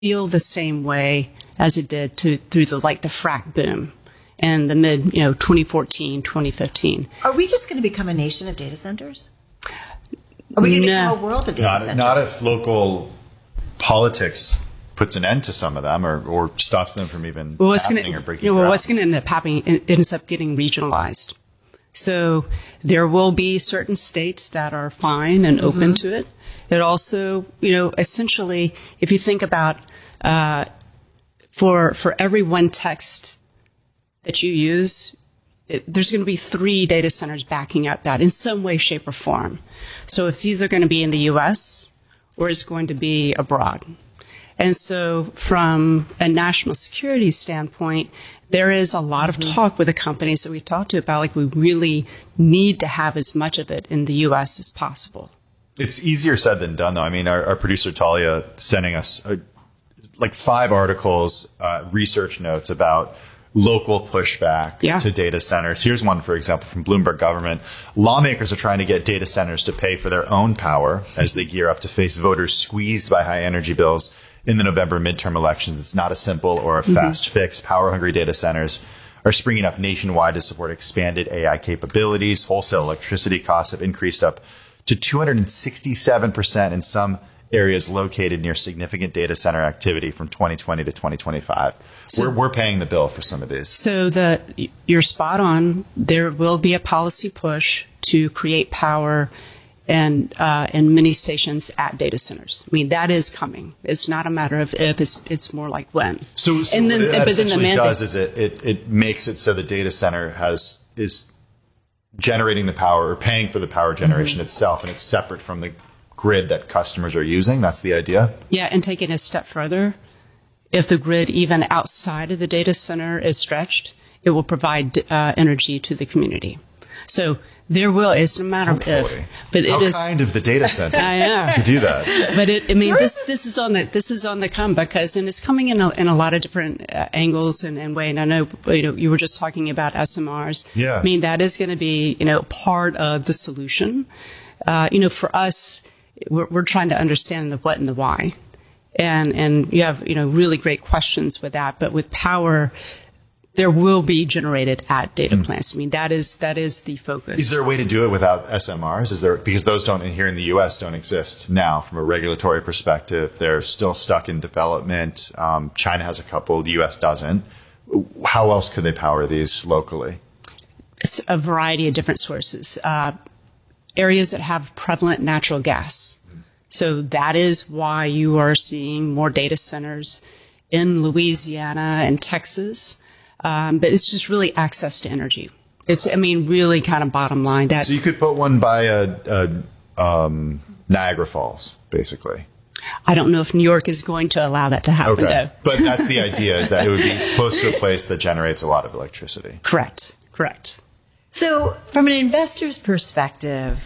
feel the same way as it did through the frac boom in the mid 2014, 2015. Are we just going to become a nation of data centers? Are we going to become a world of data centers? Not if local politics puts an end to some of them or stops them from even happening or breaking ground. What's going to end up happening, it ends up getting regionalized. So there will be certain states that are fine and open to it. It also, essentially, if you think about for every one text that you use, there's going to be 3 data centers backing up that in some way, shape, or form. So it's either going to be in the U.S. or it's going to be abroad. And so from a national security standpoint, there is a lot of talk with the companies that we talked to about, we really need to have as much of it in the U.S. as possible. It's easier said than done, though. I mean, our producer, Talia, sending us 5 articles, research notes about local pushback to data centers. Here's one, for example, from Bloomberg Government. Lawmakers are trying to get data centers to pay for their own power as they gear up to face voters squeezed by high energy bills in the November midterm elections. It's not a simple or a fast fix. Power-hungry data centers are springing up nationwide to support expanded AI capabilities. Wholesale electricity costs have increased up to 267% in some areas located near significant data center activity from 2020 to 2025. So, we're paying the bill for some of these. So you're spot on. There will be a policy push to create power and mini stations at data centers. I mean, that is coming. It's not a matter of if, it's more like when. So and then, what that essentially does is it makes it so the data center is generating the power or paying for the power generation itself, and it's separate from the grid that customers are using. That's the idea. Yeah, and taking it a step further, if the grid even outside of the data center is stretched, it will provide energy to the community. So there will, it's a matter of if, but how kind of the data center to do that. But this is on the come because, and it's coming in a lot of different angles and way. And I know, you were just talking about SMRs. Yeah. I mean, that is going to be, part of the solution. For us, we're trying to understand the what and the why. And you have, really great questions with that. But with power, there will be generated at data plants. I mean, that is the focus. Is there a way to do it without SMRs? Because those here in the U.S. don't exist now from a regulatory perspective. They're still stuck in development. China has a couple. The U.S. doesn't. How else could they power these locally? It's a variety of different sources. Areas that have prevalent natural gas. So that is why you are seeing more data centers in Louisiana and Texas. But it's just really access to energy. Really kind of bottom line. So you could put one by Niagara Falls, basically. I don't know if New York is going to allow that to happen, though. But that's the idea, is that it would be close to a place that generates a lot of electricity. Correct. So from an investor's perspective,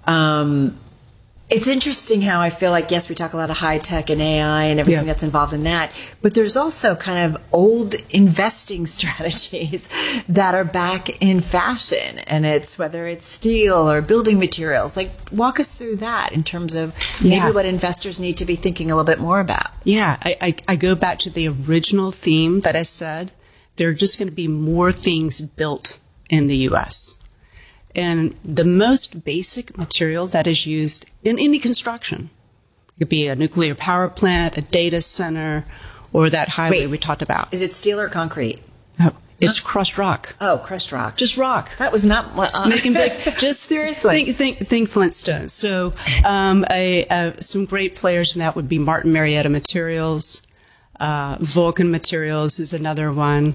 it's interesting how I feel like, yes, we talk a lot of high tech and AI and everything that's involved in that, but there's also kind of old investing strategies that are back in fashion. And it's whether it's steel or building materials. Walk us through that in terms of maybe what investors need to be thinking a little bit more about. Yeah, I go back to the original theme that I said. There are just going to be more things built in the U.S. And the most basic material that is used in any construction, it could be a nuclear power plant, a data center, or that highway we talked about. Is it steel or concrete? No, it's crushed rock. Oh, crushed rock. Just rock. That was not what making big. Just seriously. Think Flintstones. So, some great players in that would be Martin Marietta Materials. Vulcan Materials is another one.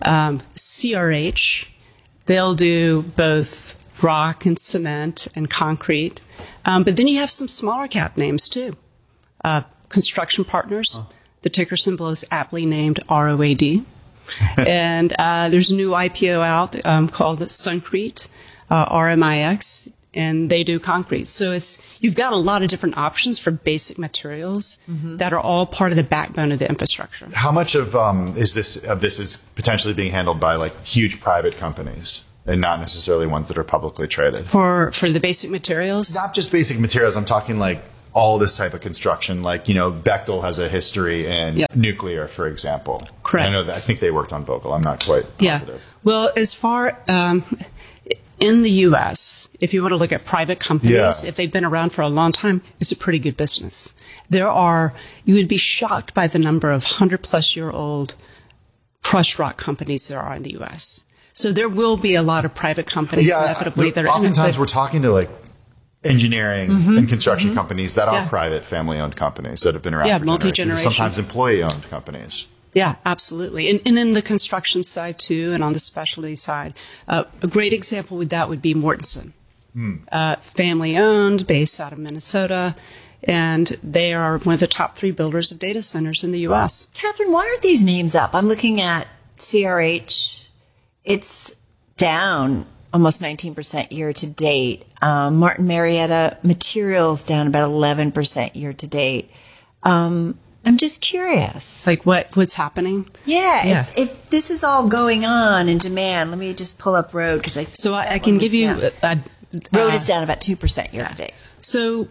CRH. They'll do both rock and cement and concrete. But then you have some smaller cap names too. Construction Partners. The ticker symbol is aptly named ROAD. And there's a new IPO out called Suncrete, RMIX, and they do concrete. So you've got a lot of different options for basic materials that are all part of the backbone of the infrastructure. How much of this is potentially being handled by huge private companies and not necessarily ones that are publicly traded? For the basic materials? Not just basic materials. I'm talking all this type of construction, like, Bechtel has a history in nuclear, for example. Correct. I think they worked on Vogtle. I'm not quite positive. Yeah. Well, as far in the U.S., if you want to look at private companies, if they've been around for a long time, it's a pretty good business. You would be shocked by the number of 100-plus-year-old crushed rock companies there are in the U.S. So there will be a lot of private companies inevitably that are oftentimes we're talking to like engineering and construction companies that are private family-owned companies that have been around for multi-generations, sometimes employee-owned companies. Yeah, absolutely. And in the construction side too, and on the specialty side, a great example with that would be Mortenson. Family-owned, based out of Minnesota, and they are one of the top 3 builders of data centers in the U.S. Catherine, why aren't these names up? I'm looking at CRH. It's down almost 19% year to date. Martin Marietta Materials down about 11% year to date. I'm just curious. Like what's happening? Yeah. If this is all going on in demand, let me just pull up Road because I can give you Road is down about 2% year to date. So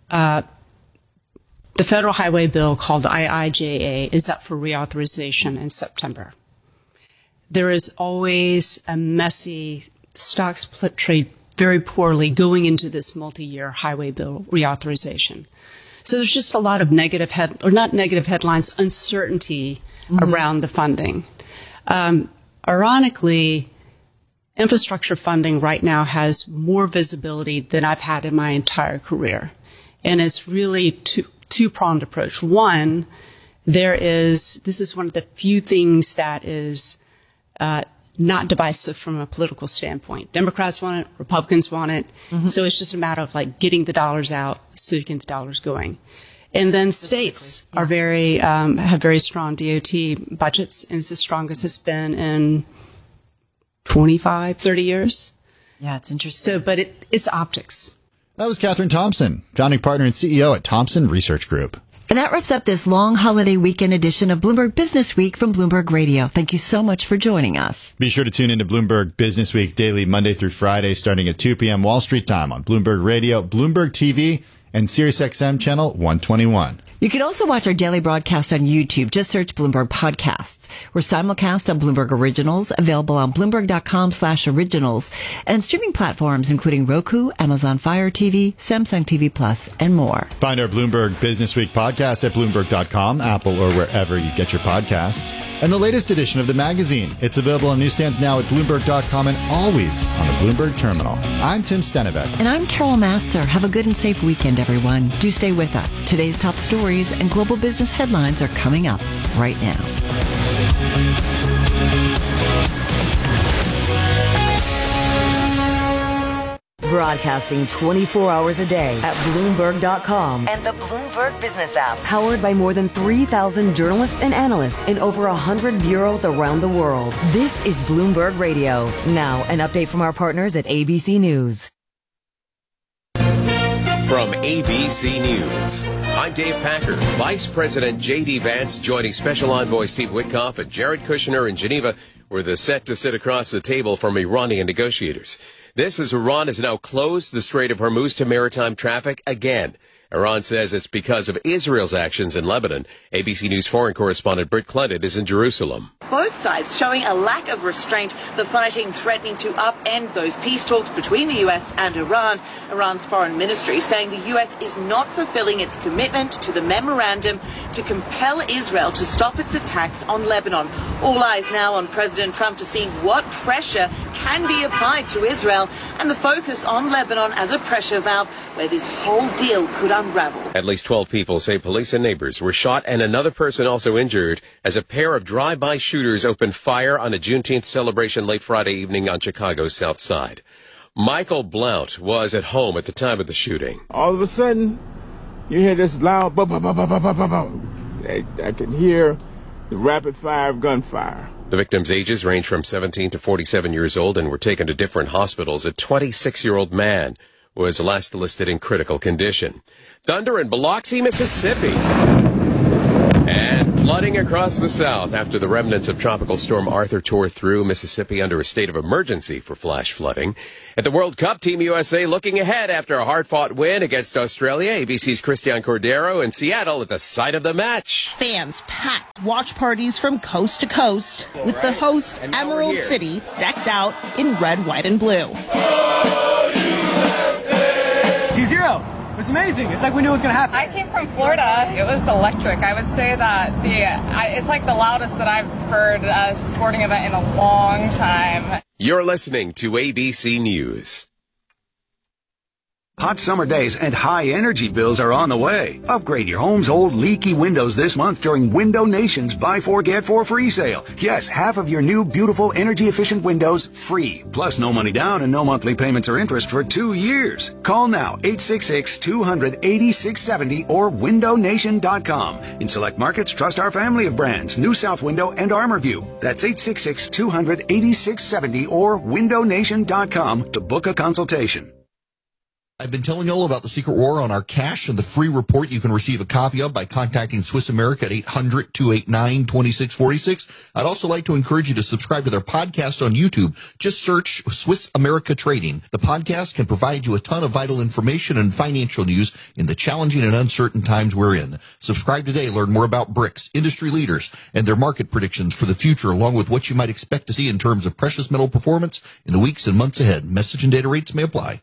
the federal highway bill called IIJA is up for reauthorization in September. There is always a messy stock split trade very poorly going into this multi-year highway bill reauthorization. So there's just a lot of not negative headlines, uncertainty around the funding. Ironically, infrastructure funding right now has more visibility than I've had in my entire career. And it's really two-pronged approach. One, this is one of the few things that is not divisive from a political standpoint. Democrats want it, Republicans want it. So it's just a matter of like getting the dollars out so you can get the dollars going. And then states are have very strong DOT budgets, and it's as strong as it's been in 25, 30 years. Yeah, it's interesting. So, but it's optics. That was Catherine Thompson, founding partner and CEO at Thompson Research Group. And that wraps up this long holiday weekend edition of Bloomberg Business Week from Bloomberg Radio. Thank you so much for joining us. Be sure to tune into Bloomberg Business Week daily, Monday through Friday, starting at 2 p.m. Wall Street time on Bloomberg Radio, Bloomberg TV, and SiriusXM Channel 121. You can also watch our daily broadcast on YouTube. Just search Bloomberg Podcasts. We're simulcast on Bloomberg Originals, available on Bloomberg.com/originals, and streaming platforms including Roku, Amazon Fire TV, Samsung TV Plus, and more. Find our Bloomberg Business Week podcast at Bloomberg.com, Apple, or wherever you get your podcasts. And the latest edition of the magazine. It's available on newsstands now at Bloomberg.com and always on the Bloomberg Terminal. I'm Tim Stenevec. And I'm Carol Masser. Have a good and safe weekend, everyone. Do stay with us. Today's top stories and global business headlines are coming up right now. Broadcasting 24 hours a day at Bloomberg.com and the Bloomberg Business app. Powered by more than 3,000 journalists and analysts in over 100 bureaus around the world. This is Bloomberg Radio. Now, an update from our partners at ABC News. From ABC News, I'm Dave Packer. Vice President J.D. Vance joining Special Envoy Steve Witkoff and Jared Kushner in Geneva, where they're set to sit across the table from Iranian negotiators. This as Iran has now closed the Strait of Hormuz to maritime traffic again. Iran says it's because of Israel's actions in Lebanon. ABC News foreign correspondent Britt Clement is in Jerusalem. Both sides showing a lack of restraint, the fighting threatening to upend those peace talks between the U.S. and Iran. Iran's foreign ministry saying the U.S. is not fulfilling its commitment to the memorandum to compel Israel to stop its attacks on Lebanon. All eyes now on President Trump to see what pressure can be applied to Israel and the focus on Lebanon as a pressure valve where this whole deal could unravel. At least 12 people say police and neighbors were shot and another person also injured as a pair of drive-by shooters opened fire on a Juneteenth celebration late Friday evening on Chicago's South Side. Michael Blount was at home at the time of the shooting. All of a sudden, you hear this loud ba ba ba ba ba ba ba ba. I can hear the rapid fire of gunfire. The victims' ages range from 17 to 47 years old and were taken to different hospitals. A 26-year-old man was last listed in critical condition. Thunder in Biloxi, Mississippi. And Flooding across the South after the remnants of Tropical Storm Arthur tore through Mississippi under a state of emergency for flash flooding. At the World Cup, Team USA looking ahead after a hard-fought win against Australia. ABC's Christian Cordero in Seattle at the site of the match. Fans packed watch parties from coast to coast, with the host Emerald City decked out in red, white, and blue. T0. It was amazing. It's like we knew it was going to happen. I came from Florida. It was electric. I would say that it's like the loudest that I've heard a sporting event in a long time. You're listening to ABC News. Hot summer days and high energy bills are on the way. Upgrade your home's old leaky windows this month during Window Nation's Buy 4 Get 4 free sale. Yes, half of your new beautiful energy efficient windows free. Plus no money down and no monthly payments or interest for 2 years. Call now 866-200-8670 or windownation.com. In select markets, trust our family of brands, New South Window and ArmorView. That's 866-200-8670 or windownation.com to book a consultation. I've been telling you all about the Secret War on our cash and the free report you can receive a copy of by contacting Swiss America at 800-289-2646. I'd also like to encourage you to subscribe to their podcast on YouTube. Just search Swiss America Trading. The podcast can provide you a ton of vital information and financial news in the challenging and uncertain times we're in. Subscribe today. Learn more about BRICS, industry leaders, and their market predictions for the future, along with what you might expect to see in terms of precious metal performance in the weeks and months ahead. Message and data rates may apply.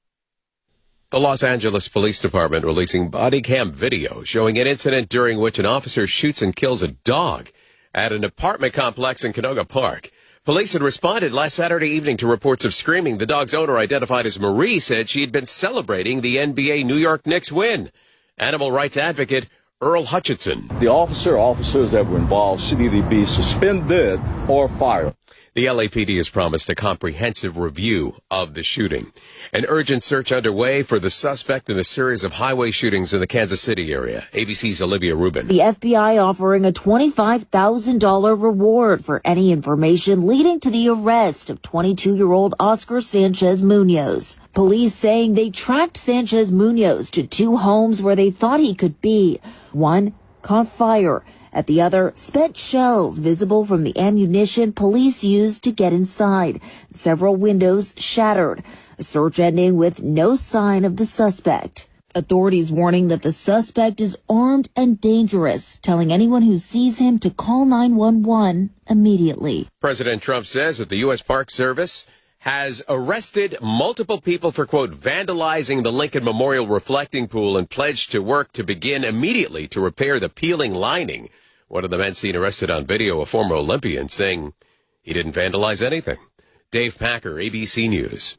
The Los Angeles Police Department releasing body cam video showing an incident during which an officer shoots and kills a dog at an apartment complex in Canoga Park. Police had responded last Saturday evening to reports of screaming. The dog's owner, identified as Marie, said she had been celebrating the NBA New York Knicks win. Animal rights advocate Earl Hutchinson. The officers that were involved should either be suspended or fired. The LAPD has promised a comprehensive review of the shooting. An urgent search underway for the suspect in a series of highway shootings in the Kansas City area. ABC's Olivia Rubin. The FBI offering a $25,000 reward for any information leading to the arrest of 22-year-old Oscar Sanchez Munoz. Police saying they tracked Sanchez Munoz to 2 homes where they thought he could be. One caught fire. At the other, spent shells visible from the ammunition police used to get inside. Several windows shattered. A search ending with no sign of the suspect. Authorities warning that the suspect is armed and dangerous, telling anyone who sees him to call 911 immediately. President Trump says that the U.S. Park Service has arrested multiple people for, quote, vandalizing the Lincoln Memorial reflecting pool and pledged to work to begin immediately to repair the peeling lining. One of the men seen arrested on video, a former Olympian, saying he didn't vandalize anything. Dave Packer, ABC News.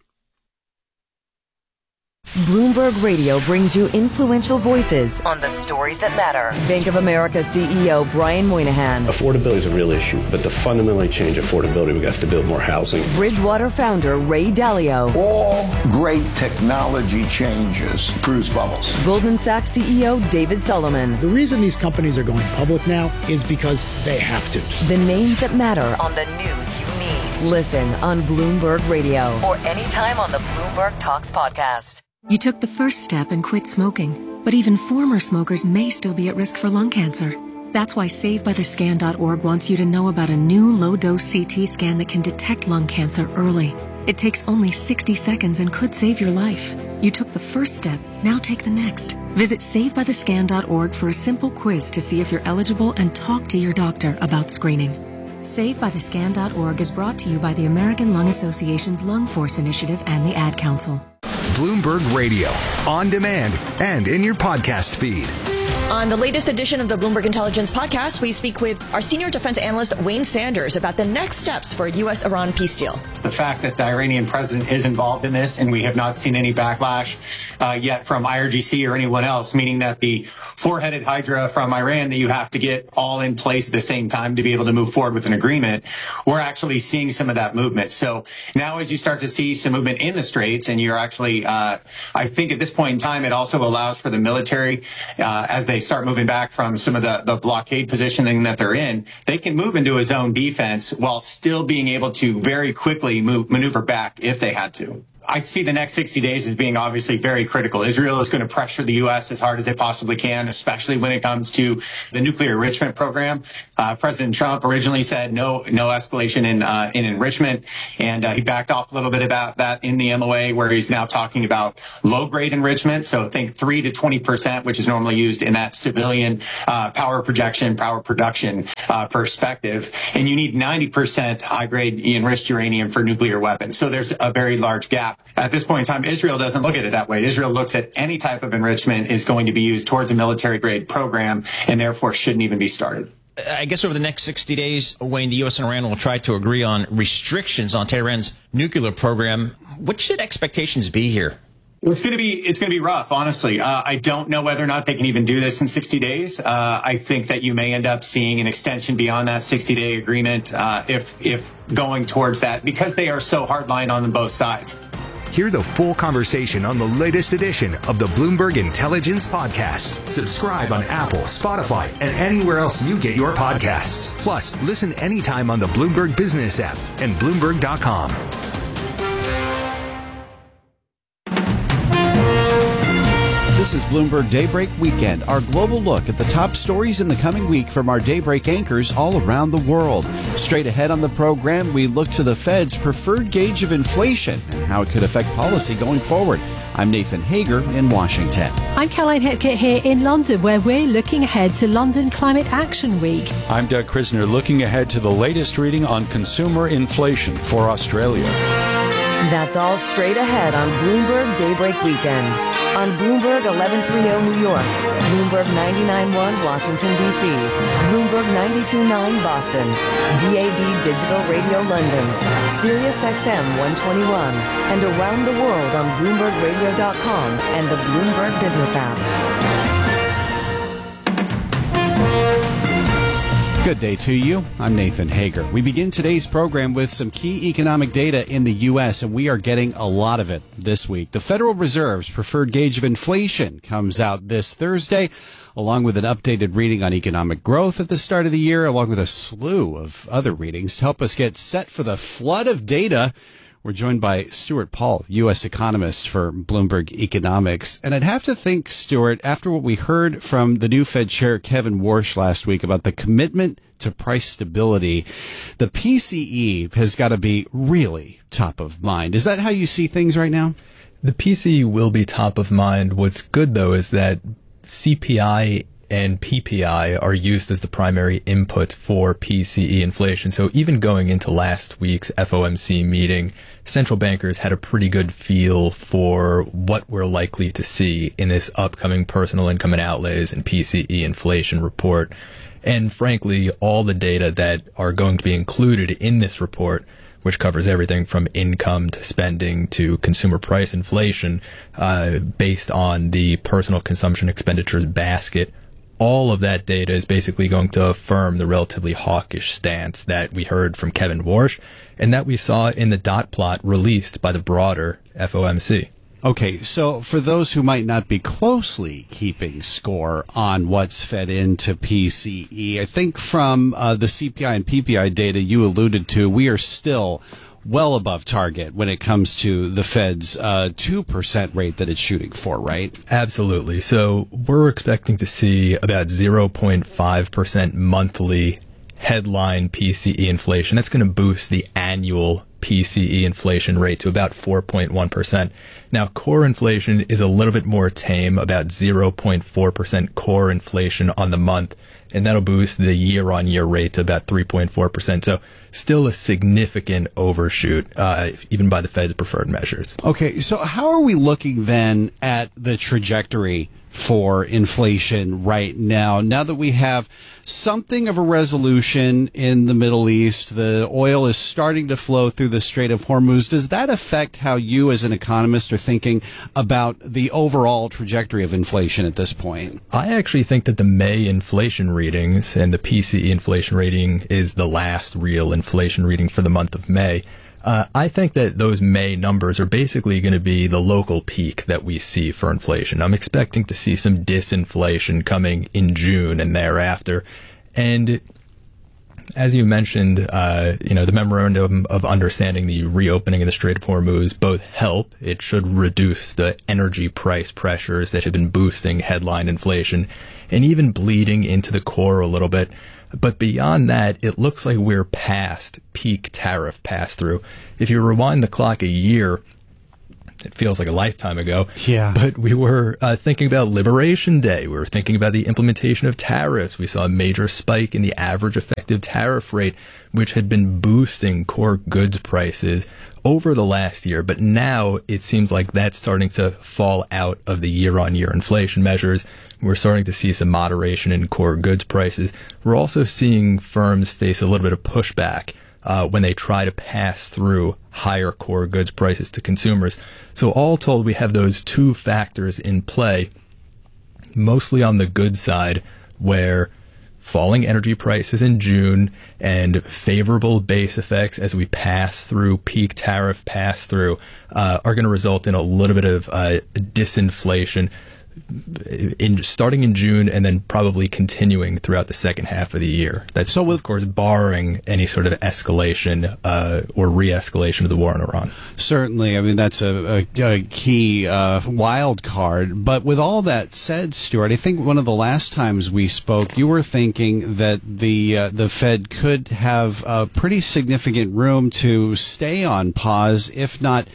Bloomberg Radio brings you influential voices on the stories that matter. Bank of America CEO Brian Moynihan. Affordability is a real issue, but to fundamentally change affordability, we have to build more housing. Bridgewater founder Ray Dalio. All great technology changes produce bubbles. Goldman Sachs CEO David Solomon. The reason these companies are going public now is because they have to. The names that matter on the news you need. Listen on Bloomberg Radio or anytime on the Bloomberg Talks podcast. You took the first step and quit smoking, but even former smokers may still be at risk for lung cancer. That's why SaveByTheScan.org wants you to know about a new low-dose CT scan that can detect lung cancer early. It takes only 60 seconds and could save your life. You took the first step, now take the next. Visit SaveByTheScan.org for a simple quiz to see if you're eligible and talk to your doctor about screening. SaveByTheScan.org is brought to you by the American Lung Association's Lung Force Initiative and the Ad Council. Bloomberg Radio, on demand and in your podcast feed. On the latest edition of the Bloomberg Intelligence Podcast, we speak with our senior defense analyst, Wayne Sanders, about the next steps for a U.S.-Iran peace deal. The fact that the Iranian president is involved in this, and we have not seen any backlash yet from IRGC or anyone else, meaning that the four-headed hydra from Iran that you have to get all in place at the same time to be able to move forward with an agreement, we're actually seeing some of that movement. So now as you start to see some movement in the Straits, and you're actually, I think at this point in time, it also allows for the military, as they start moving back from some of the blockade positioning that they're in, they can move into a zone defense while still being able to very quickly maneuver back if they had to. I see the next 60 days as being obviously very critical. Israel is going to pressure the U.S. as hard as they possibly can, especially when it comes to the nuclear enrichment program. President Trump originally said no escalation in enrichment, and he backed off a little bit about that in the MOA, where he's now talking about low-grade enrichment. So think 3 to 20%, which is normally used in that civilian power production perspective. And you need 90% high-grade enriched uranium for nuclear weapons. So there's a very large gap. At this point in time, Israel doesn't look at it that way. Israel looks at any type of enrichment is going to be used towards a military-grade program and therefore shouldn't even be started. I guess over the next 60 days, Wayne, the U.S. and Iran will try to agree on restrictions on Tehran's nuclear program. What should expectations be here? It's going to be rough, honestly. I don't know whether or not they can even do this in 60 days. I think that you may end up seeing an extension beyond that 60-day agreement if going towards that, because they are so hardline on both sides. Hear the full conversation on the latest edition of the Bloomberg Intelligence Podcast. Subscribe on Apple, Spotify, and anywhere else you get your podcasts. Plus, listen anytime on the Bloomberg Business app and Bloomberg.com. This is Bloomberg Daybreak Weekend, our global look at the top stories in the coming week from our Daybreak anchors all around the world. Straight ahead on the program, we look to the Fed's preferred gauge of inflation and how it could affect policy going forward. I'm Nathan Hager in Washington. I'm Caroline Hipkett here in London, where we're looking ahead to London Climate Action Week. I'm Doug Krisner, looking ahead to the latest reading on consumer inflation for Australia. That's all straight ahead on Bloomberg Daybreak Weekend. On Bloomberg 1130 New York, Bloomberg 99.1 Washington, D.C., Bloomberg 92.9 Boston, DAB Digital Radio London, Sirius XM 121, and around the world on BloombergRadio.com and the Bloomberg Business app. Good day to you. I'm Nathan Hager. We begin today's program with some key economic data in the U.S., and we are getting a lot of it this week. The Federal Reserve's preferred gauge of inflation comes out this Thursday, along with an updated reading on economic growth at the start of the year, along with a slew of other readings to help us get set for the flood of data. We're joined by Stuart Paul, U.S. economist for Bloomberg Economics. And I'd have to think, Stuart, after what we heard from the new Fed Chair Kevin Warsh last week about the commitment to price stability, the PCE has got to be really top of mind. Is that how you see things right now? The PCE will be top of mind. What's good, though, is that CPI and PPI are used as the primary inputs for PCE inflation. So even going into last week's FOMC meeting, central bankers had a pretty good feel for what we're likely to see in this upcoming personal income and outlays and PCE inflation report. And frankly, all the data that are going to be included in this report, which covers everything from income to spending to consumer price inflation, based on the personal consumption expenditures basket, all of that data is basically going to affirm the relatively hawkish stance that we heard from Kevin Warsh and that we saw in the dot plot released by the broader FOMC. Okay, so for those who might not be closely keeping score on what's fed into PCE, I think from the CPI and PPI data you alluded to, we are still well above target when it comes to the Fed's 2% rate that it's shooting for, right? Absolutely. So we're expecting to see about 0.5% monthly headline PCE inflation. That's going to boost the annual PCE inflation rate to about 4.1%. Now, core inflation is a little bit more tame, about 0.4% core inflation on the month, and that'll boost the year-on-year rate to about 3.4%. So still a significant overshoot, even by the Fed's preferred measures. Okay, so how are we looking then at the trajectory for inflation right now that we have something of a resolution in the Middle East? The oil is starting to flow through the Strait of Hormuz. Does that affect how you as an economist are thinking about the overall trajectory of inflation at this point? I actually think that the May inflation readings and the PCE inflation rating is the last real inflation reading for the month of May. I think that those May numbers are basically going to be the local peak that we see for inflation. I'm expecting to see some disinflation coming in June and thereafter. And as you mentioned, the memorandum of understanding, the reopening of the Strait of Hormuz, both help. It should reduce the energy price pressures that have been boosting headline inflation and even bleeding into the core a little bit. But beyond that, it looks like we're past peak tariff pass-through. If you rewind the clock a year, it feels like a lifetime ago. Yeah. But we were thinking about Liberation Day. We were thinking about the implementation of tariffs. We saw a major spike in the average effective tariff rate, which had been boosting core goods prices over the last year. But now it seems like that's starting to fall out of the year-on-year inflation measures. We're starting to see some moderation in core goods prices. We're also seeing firms face a little bit of pushback when they try to pass through higher core goods prices to consumers. So all told, we have those two factors in play, mostly on the goods side, where falling energy prices in June and favorable base effects as we pass through peak tariff pass through are going to result in a little bit of disinflation starting in June and then probably continuing throughout the second half of the year. That's so, of course, barring any sort of escalation or re-escalation of the war in Iran. Certainly. I mean, that's a key wild card. But with all that said, Stuart, I think one of the last times we spoke, you were thinking that the Fed could have a pretty significant room to stay on pause, if not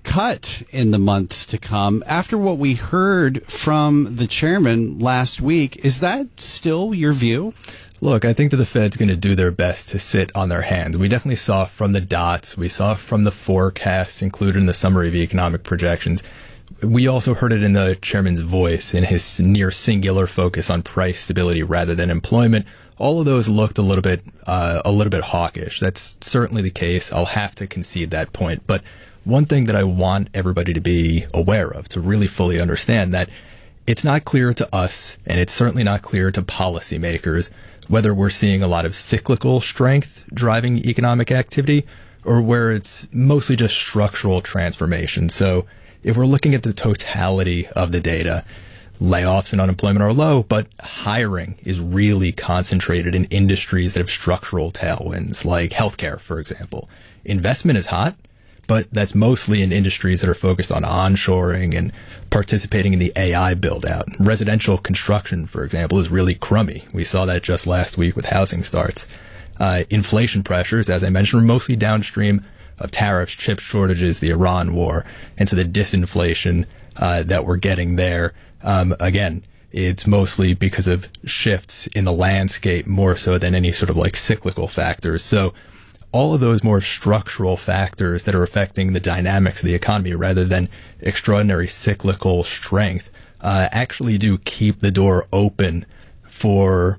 cut in the months to come. After what we heard from the chairman last week, is that still your view? Look, I think that the Fed's going to do their best to sit on their hands. We definitely saw from the dots. We saw from the forecasts included in the summary of economic projections. We also heard it in the chairman's voice in his near singular focus on price stability rather than employment. All of those looked a little bit hawkish. That's certainly the case. I'll have to concede that point. But one thing that I want everybody to be aware of, to really fully understand, that it's not clear to us, and it's certainly not clear to policymakers, whether we're seeing a lot of cyclical strength driving economic activity or where it's mostly just structural transformation. So if we're looking at the totality of the data, layoffs and unemployment are low, but hiring is really concentrated in industries that have structural tailwinds, like healthcare, for example. Investment is hot, but that's mostly in industries that are focused on onshoring and participating in the AI build-out. Residential construction, for example, is really crummy. We saw that just last week with housing starts. Inflation pressures, as I mentioned, are mostly downstream of tariffs, chip shortages, the Iran war, and so the disinflation that we're getting there, again, it's mostly because of shifts in the landscape more so than any sort of like cyclical factors. So all of those more structural factors that are affecting the dynamics of the economy rather than extraordinary cyclical strength actually do keep the door open for,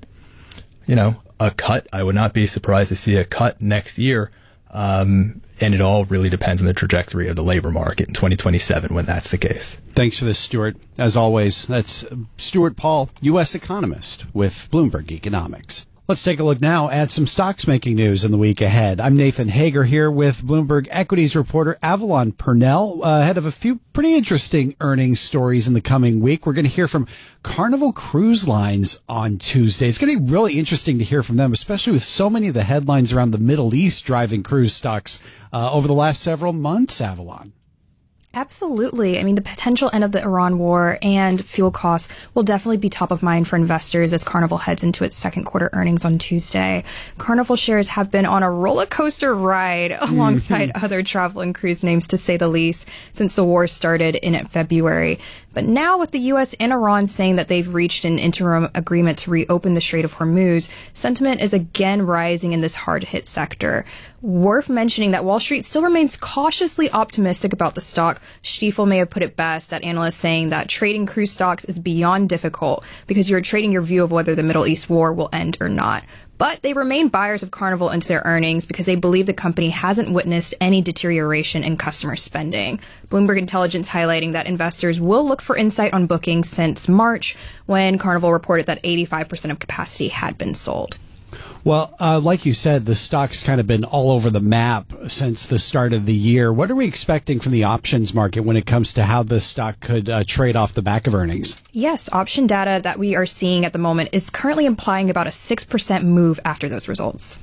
a cut. I would not be surprised to see a cut next year. And it all really depends on the trajectory of the labor market in 2027 when that's the case. Thanks for this, Stuart. As always, that's Stuart Paul, U.S. economist with Bloomberg Economics. Let's take a look now at some stocks making news in the week ahead. I'm Nathan Hager here with Bloomberg equities reporter Avalon Purnell, ahead of a few pretty interesting earnings stories in the coming week. We're going to hear from Carnival Cruise Lines on Tuesday. It's going to be really interesting to hear from them, especially with so many of the headlines around the Middle East driving cruise stocks over the last several months, Avalon. Absolutely. I mean, the potential end of the Iran war and fuel costs will definitely be top of mind for investors as Carnival heads into its second quarter earnings on Tuesday. Carnival shares have been on a roller coaster ride alongside other travel and cruise names, to say the least, since the war started in February. But now with the U.S. and Iran saying that they've reached an interim agreement to reopen the Strait of Hormuz, sentiment is again rising in this hard-hit sector. Worth mentioning that Wall Street still remains cautiously optimistic about the stock. Stifel may have put it best, that analysts saying that trading cruise stocks is beyond difficult because you're trading your view of whether the Middle East war will end or not. But they remain buyers of Carnival into their earnings because they believe the company hasn't witnessed any deterioration in customer spending. Bloomberg Intelligence highlighting that investors will look for insight on bookings since March, when Carnival reported that 85% of capacity had been sold. Well, like you said, the stock's kind of been all over the map since the start of the year. What are we expecting from the options market when it comes to how the stock could trade off the back of earnings? Yes, option data that we are seeing at the moment is currently implying about a 6% move after those results.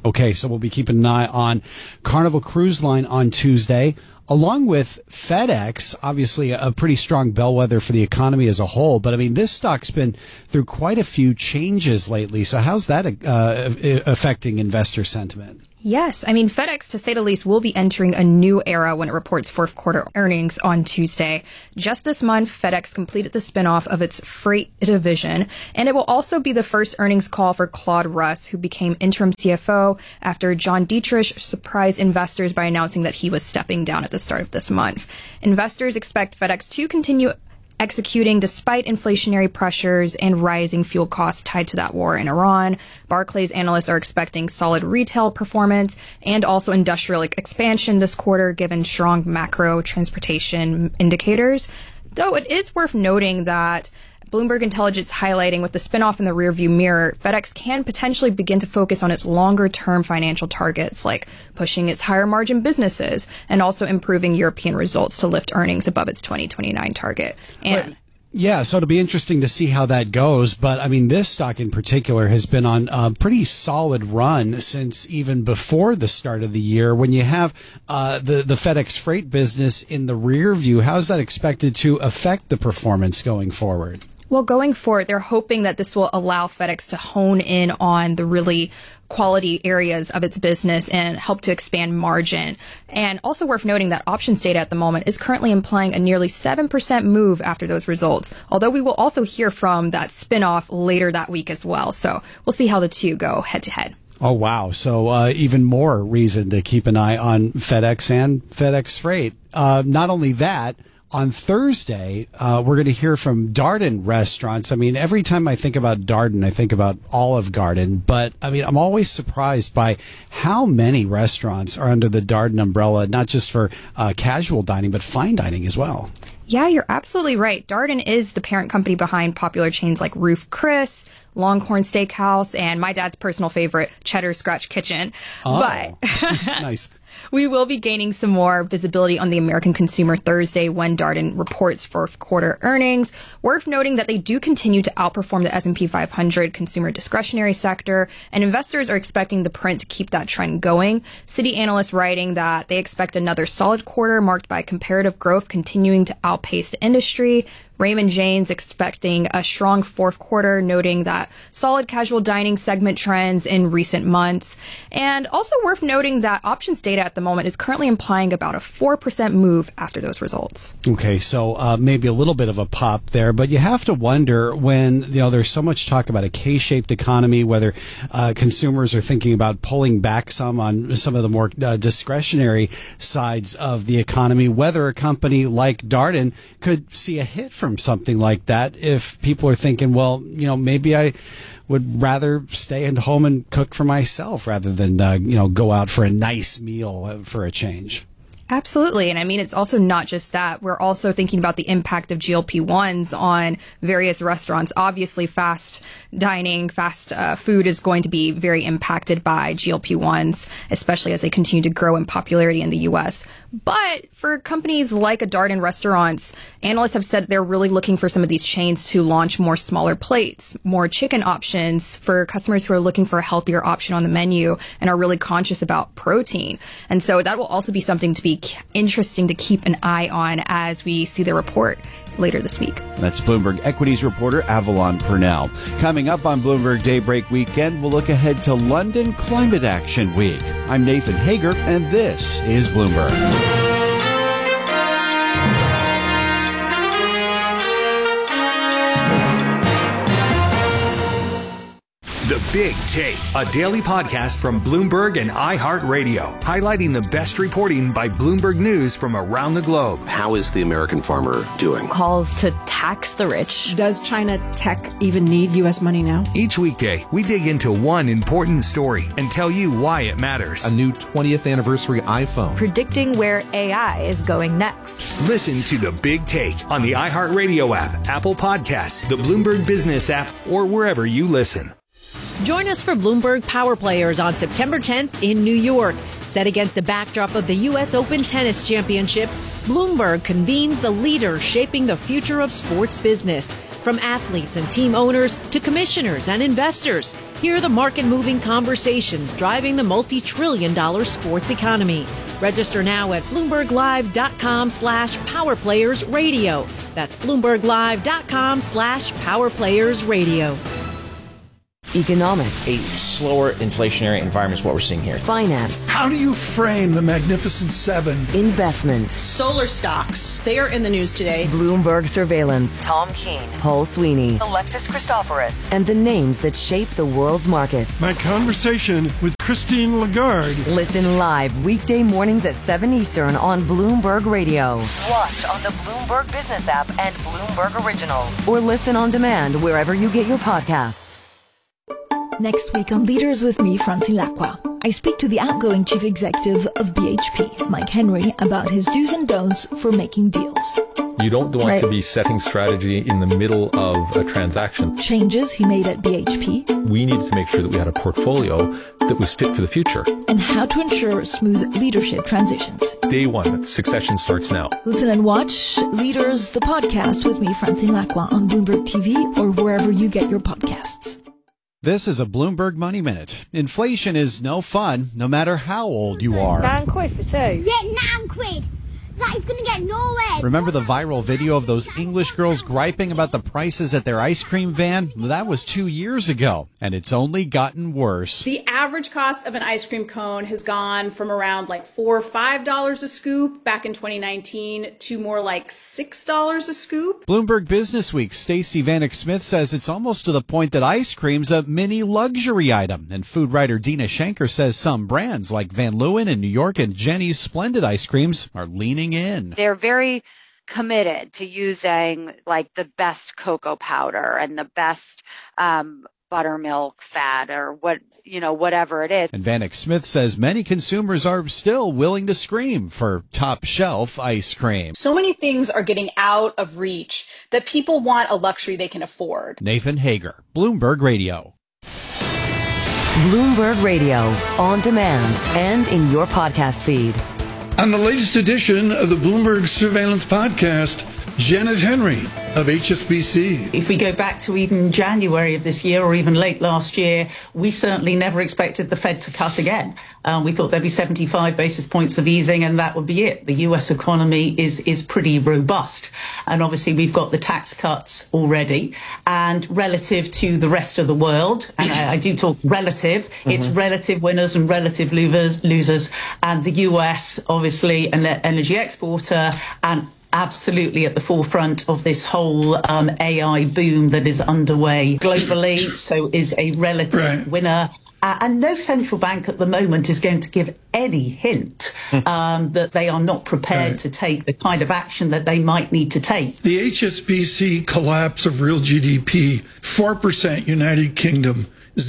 Okay, so we'll be keeping an eye on Carnival Cruise Line on Tuesday, along with FedEx, obviously a pretty strong bellwether for the economy as a whole. But, I mean, this stock's been through quite a few changes lately. So how's that affecting investor sentiment? Yes. I mean, FedEx, to say the least, will be entering a new era when it reports fourth quarter earnings on Tuesday. Just this month, FedEx completed the spinoff of its freight division, and it will also be the first earnings call for Claude Russ, who became interim CFO after John Dietrich surprised investors by announcing that he was stepping down at the start of this month. Investors expect FedEx to continue executing despite inflationary pressures and rising fuel costs tied to that war in Iran. Barclays analysts are expecting solid retail performance and also industrial expansion this quarter, given strong macro transportation indicators. Though it is worth noting that Bloomberg Intelligence highlighting with the spinoff in the rearview mirror, FedEx can potentially begin to focus on its longer-term financial targets, like pushing its higher-margin businesses and also improving European results to lift earnings above its 2029 target. And yeah, so it'll be interesting to see how that goes. But, I mean, this stock in particular has been on a pretty solid run since even before the start of the year. When you have the FedEx freight business in the rear view, how is that expected to affect the performance going forward? Well, going forward, they're hoping that this will allow FedEx to hone in on the really quality areas of its business and help to expand margin. And also worth noting that options data at the moment is currently implying a nearly 7% move after those results, although we will also hear from that spinoff later that week as well. So we'll see how the two go head to head. Oh, wow. So even more reason to keep an eye on FedEx and FedEx Freight. Not only that, on Thursday, we're going to hear from Darden Restaurants. I mean, every time I think about Darden, I think about Olive Garden. But, I mean, I'm always surprised by how many restaurants are under the Darden umbrella, not just for casual dining, but fine dining as well. Yeah, you're absolutely right. Darden is the parent company behind popular chains like Ruth Chris, Longhorn Steakhouse, and my dad's personal favorite, Cheddar Scratch Kitchen. Oh, but nice. We will be gaining some more visibility on the American consumer Thursday when Darden reports fourth quarter earnings. Worth noting that they do continue to outperform the S&P 500 consumer discretionary sector, and investors are expecting the print to keep that trend going. Citi analysts writing that they expect another solid quarter marked by comparative growth continuing to outpace the industry. Raymond James expecting a strong fourth quarter, noting that solid casual dining segment trends in recent months. And also worth noting that options data at the moment is currently implying about a 4% move after those results. Okay, so maybe a little bit of a pop there, but you have to wonder when, there's so much talk about a K-shaped economy, whether consumers are thinking about pulling back some on some of the more discretionary sides of the economy, whether a company like Darden could see a hit from something like that if people are thinking, well, maybe I would rather stay at home and cook for myself rather than, go out for a nice meal for a change. Absolutely. And I mean, it's also not just that. We're also thinking about the impact of GLP-1s on various restaurants. Obviously, fast dining, fast food is going to be very impacted by GLP-1s, especially as they continue to grow in popularity in the U.S. But for companies like a Darden Restaurants, analysts have said they're really looking for some of these chains to launch more smaller plates, more chicken options for customers who are looking for a healthier option on the menu and are really conscious about protein. And so that will also be something to be interesting to keep an eye on as we see the report later this week. That's Bloomberg Equities reporter Avalon Purnell. Coming up on Bloomberg Daybreak Weekend, we'll look ahead to London Climate Action Week. I'm Nathan Hager, and this is Bloomberg. The Big Take, a daily podcast from Bloomberg and iHeartRadio, highlighting the best reporting by Bloomberg News from around the globe. How is the American farmer doing? Calls to tax the rich. Does China tech even need U.S. money now? Each weekday, we dig into one important story and tell you why it matters. A new 20th anniversary iPhone. Predicting where AI is going next. Listen to The Big Take on the iHeartRadio app, Apple Podcasts, the Bloomberg Business app, or wherever you listen. Join us for Bloomberg Power Players on September 10th in New York. Set against the backdrop of the U.S. Open Tennis Championships, Bloomberg convenes the leaders shaping the future of sports business. From athletes and team owners to commissioners and investors, Hear the market-moving conversations driving the multi-trillion-dollar sports economy. Register now at BloombergLive.com/PowerPlayersRadio. That's BloombergLive.com/PowerPlayersRadio. Economics. A slower inflationary environment is what we're seeing here. Finance. How do you frame the Magnificent Seven? Investment. Solar stocks. They are in the news today. Bloomberg Surveillance. Tom Keene. Paul Sweeney. Alexis Christoforous. And the names that shape the world's markets. My conversation with Christine Lagarde. Listen live weekday mornings at 7 Eastern on Bloomberg Radio. Watch on the Bloomberg Business app and Bloomberg Originals. Or listen on demand wherever you get your podcasts. Next week on Leaders with me, Francine Lacqua, I speak to the outgoing chief executive of BHP, Mike Henry, about his do's and don'ts for making deals. You don't want to be setting strategy in the middle of a transaction. Changes he made at BHP. We needed to make sure that we had a portfolio that was fit for the future. And how to ensure smooth leadership transitions. Day one, succession starts now. Listen and watch Leaders, the podcast with me, Francine Lacqua, on Bloomberg TV or wherever you get your podcasts. This is a Bloomberg Money Minute. Inflation is no fun, no matter how old you are. £9 for two. Yeah, £9. That is going to get nowhere. Remember the viral video of those English girls griping about the prices at their ice cream van? That was 2 years ago, and it's only gotten worse. The average cost of an ice cream cone has gone from around like $4 or $5 a scoop back in 2019 to more like $6 a scoop. Bloomberg Business Week's Stacey Vanek Smith says it's almost to the point that ice cream's a mini luxury item. And food writer Dina Schenker says some brands like Van Leeuwen in New York and Jenny's Splendid ice creams are leaning in. They're very committed to using like the best cocoa powder and the best buttermilk fat or whatever it is. And Vanek Smith says many consumers are still willing to scream for top shelf ice cream. So many things are getting out of reach that people want a luxury they can afford. Nathan Hager, Bloomberg Radio. Bloomberg Radio, on demand and in your podcast feed. On the latest edition of the Bloomberg Surveillance Podcast, Janet Henry of HSBC. If we go back to even January of this year or even late last year, we certainly never expected the Fed to cut again. We thought there'd be 75 basis points of easing and that would be it. The US economy is pretty robust. And obviously we've got the tax cuts already. And relative to the rest of the world, and I do talk relative, it's relative winners and relative losers. And the US, obviously, an energy exporter and absolutely at the forefront of this whole AI boom that is underway globally, so is a relative winner. And no central bank at the moment is going to give any hint that they are not prepared to take the kind of action that they might need to take. The HSBC collapse of real GDP, 4% United Kingdom,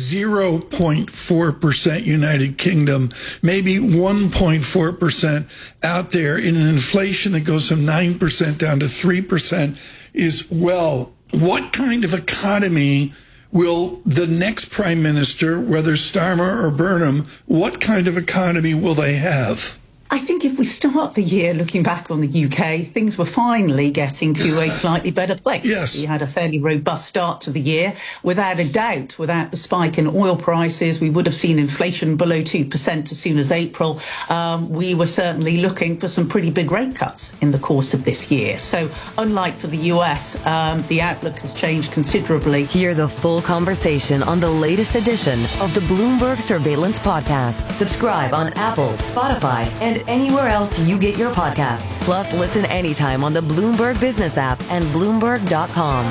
0.4% United Kingdom, maybe 1.4% out there in an inflation that goes from 9% down to 3% is, well, what kind of economy will the next prime minister, whether Starmer or Burnham, what kind of economy will they have? I think if we start the year looking back on the UK, things were finally getting to a slightly better place. Yes. We had a fairly robust start to the year. Without a doubt, without the spike in oil prices, we would have seen inflation below 2% as soon as April. We were certainly looking for some pretty big rate cuts in the course of this year. So unlike for the US, the outlook has changed considerably. Hear the full conversation on the latest edition of the Bloomberg Surveillance Podcast. Subscribe on Apple, Spotify, and anywhere else you get your podcasts. Plus, listen anytime on the Bloomberg Business app and Bloomberg.com.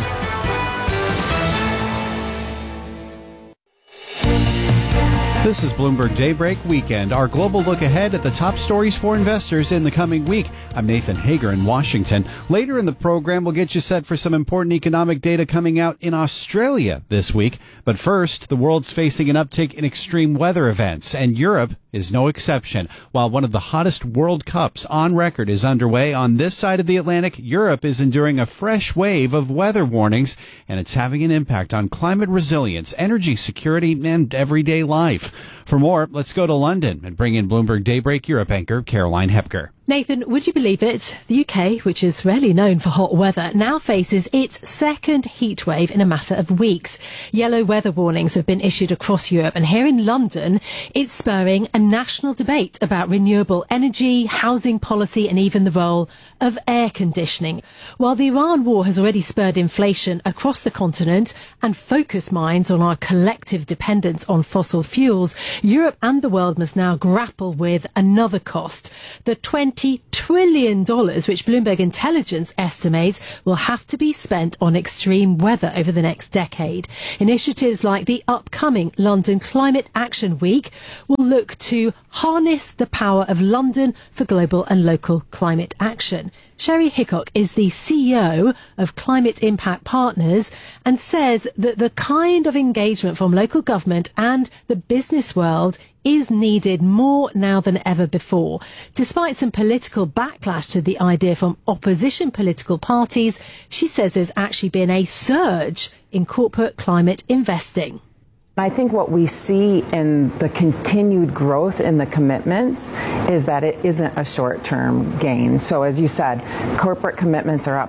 This is Bloomberg Daybreak Weekend, our global look ahead at the top stories for investors in the coming week. I'm Nathan Hager in Washington. Later in the program, we'll get you set for some important economic data coming out in Australia this week. But first, the world's facing an uptick in extreme weather events, and Europe is no exception. While one of the hottest World Cups on record is underway on this side of the Atlantic, Europe is enduring a fresh wave of weather warnings, and it's having an impact on climate resilience, energy security, and everyday life. For more, let's go to London and bring in Bloomberg Daybreak Europe anchor Caroline Hepker. Nathan, would you believe it? The UK, which is rarely known for hot weather, now faces its second heat wave in a matter of weeks. Yellow weather warnings have been issued across Europe, and here in London, it's spurring a national debate about renewable energy, housing policy, and even the role of air conditioning. While the Iran war has already spurred inflation across the continent and focused minds on our collective dependence on fossil fuels, Europe and the world must now grapple with another cost. The $20 trillion, which Bloomberg Intelligence estimates will have to be spent on extreme weather over the next decade. Initiatives like the upcoming London Climate Action Week will look to harness the power of London for global and local climate action. Sherry Hickok is the CEO of Climate Impact Partners and says that the kind of engagement from local government and the business world is needed more now than ever before. Despite some political backlash to the idea from opposition political parties, she says there's actually been a surge in corporate climate investing. I think what we see in the continued growth in the commitments is that it isn't a short-term gain. So as you said, corporate commitments are up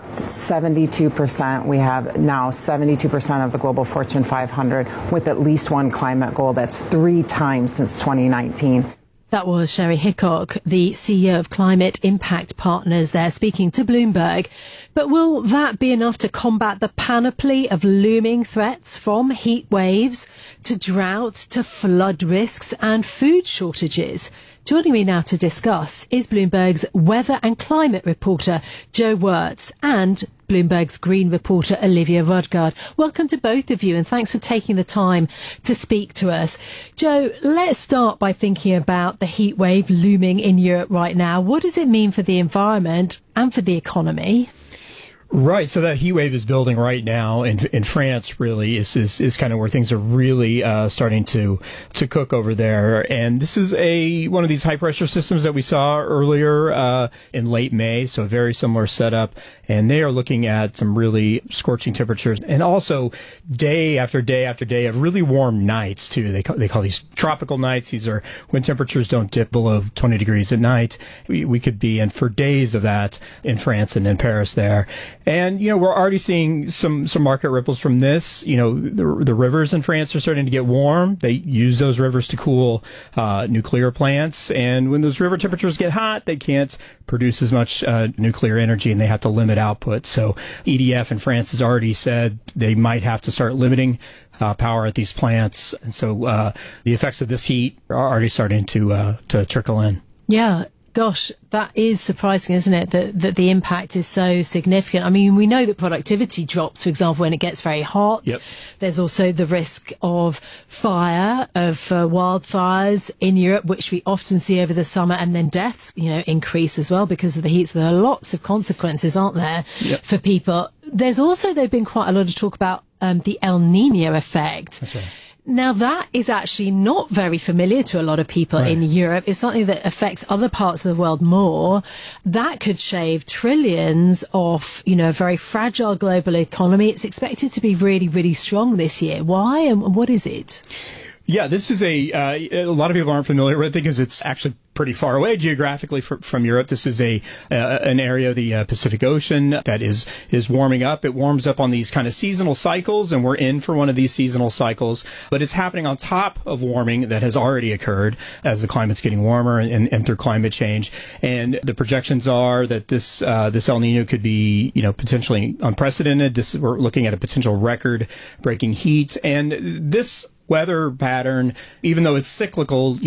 72%. We have now 72% of the global Fortune 500 with at least one climate goal. That's 3 times since 2019. That was Sherry Hickok, the CEO of Climate Impact Partners there, speaking to Bloomberg. But will that be enough to combat the panoply of looming threats, from heat waves to drought to flood risks and food shortages? Joining me now to discuss is Bloomberg's weather and climate reporter, Joe Wirtz, and Bloomberg's green reporter, Olivia Rodgard. Welcome to both of you, and thanks for taking the time to speak to us. Joe, let's start by thinking about the heat wave looming in Europe right now. What does it mean for the environment and for the economy? Right. So that heat wave is building right now in France, really, is kind of where things are really starting to cook over there. And this is one of these high pressure systems that we saw earlier in late May. So a very similar setup. And they are looking at some really scorching temperatures, and also day after day after day of really warm nights too. They call these tropical nights. These are when temperatures don't dip below 20 degrees at night. We could be in for days of that in France and in Paris there. And, we're already seeing some market ripples from this. The rivers in France are starting to get warm. They use those rivers to cool nuclear plants. And when those river temperatures get hot, they can't produce as much nuclear energy, and they have to limit output. So EDF in France has already said they might have to start limiting power at these plants. And so the effects of this heat are already starting to trickle in. Yeah. Gosh, that is surprising, isn't it, that the impact is so significant? I mean, we know that productivity drops, for example, when it gets very hot. Yep. There's also the risk of fire, of wildfires in Europe, which we often see over the summer, and then deaths, increase as well because of the heat. So there are lots of consequences, aren't there, for people. There's also, though, been quite a lot of talk about the El Nino effect. That's right. Now, that is actually not very familiar to a lot of people in Europe. It's something that affects other parts of the world more. That could shave trillions off, a very fragile global economy. It's expected to be really, really strong this year. Why, and what is it? Yeah, this is a lot of people aren't familiar with it because it's actually pretty far away geographically from Europe. This is an area of the Pacific Ocean that is warming up. It warms up on these kind of seasonal cycles, and we're in for one of these seasonal cycles. But it's happening on top of warming that has already occurred as the climate's getting warmer and through climate change. And the projections are that this El Nino could be potentially unprecedented. We're looking at a potential record-breaking heat, and this weather pattern, even though it's cyclical,